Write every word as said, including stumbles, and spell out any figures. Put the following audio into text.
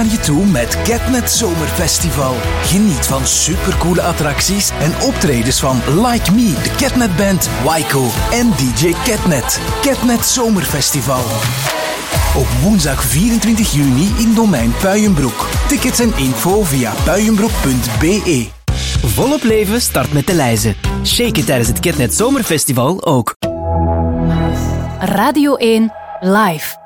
naar je toe met Catnet Zomerfestival. Geniet van supercoole attracties en optredens van Like Me, de Catnet Band, Waiko en D J Catnet. Catnet Zomerfestival. Op woensdag vierentwintig juni in Domein Puijenbroek. Tickets en info via puijenbroek punt b e. Volop leven start met de lijzen. Shake it tijdens het Catnet Zomerfestival ook. Radio één Live.